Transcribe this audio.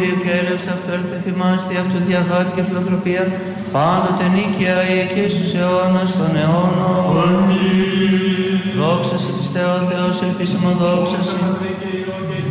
Κύριε και έλεος αυτό έλθε θυμάστε αυτού διαγάτη και φιλοτροπία, πάντοτε νίκαια και στους αιώνας των αιώνων. Δόξα σε Χριστέ ο Θεός, ελπίσιμο δόξα σε.